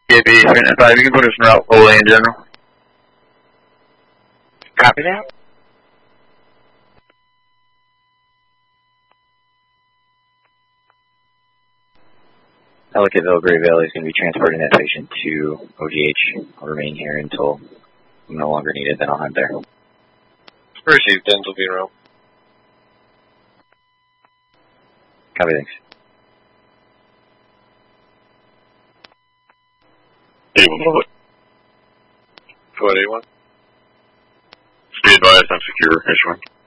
KB, 5, you can put us in route Foley in general. Copy that. Delegate Belgrave Valley is going to be transporting that patient to OGH. I'll remain here until I'm no longer needed, then I'll head there. Received, Dens will be in route. Copy, thanks. A1. Go ahead, A1. Be advised, I'm secure, H1.